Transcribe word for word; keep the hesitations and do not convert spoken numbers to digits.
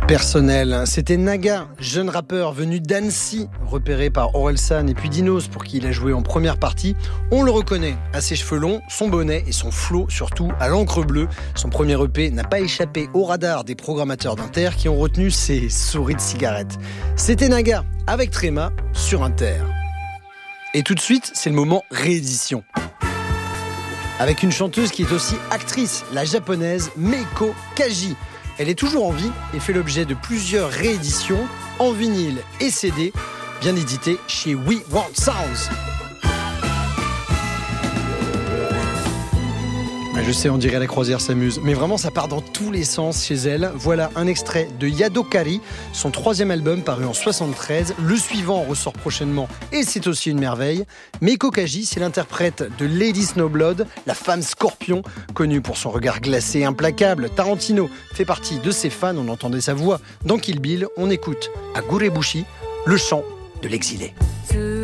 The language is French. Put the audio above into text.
Personnel. C'était Naga, jeune rappeur venu d'Annecy, repéré par Orelsan et puis Dinos pour qui il a joué en première partie. On le reconnaît à ses cheveux longs, son bonnet et son flow, surtout à l'encre bleue. Son premier E P n'a pas échappé au radar des programmateurs d'Inter qui ont retenu ses souris de cigarette. C'était Naga avec Tréma sur Inter. Et tout de suite, c'est le moment réédition. Avec une chanteuse qui est aussi actrice, la japonaise Meiko Kaji. Elle est toujours en vie et fait l'objet de plusieurs rééditions en vinyle et C D, bien éditées chez We Want Sounds. Je sais, on dirait la croisière s'amuse, mais vraiment ça part dans tous les sens chez elle. Voilà un extrait de Yadokari, son troisième album paru en soixante-treize. Le suivant ressort prochainement et c'est aussi une merveille. Meiko Kaji, c'est l'interprète de Lady Snowblood, la femme scorpion, connue pour son regard glacé et implacable. Tarantino fait partie de ses fans, on entendait sa voix dans Kill Bill. On écoute à Gurebushi, le chant de l'exilé.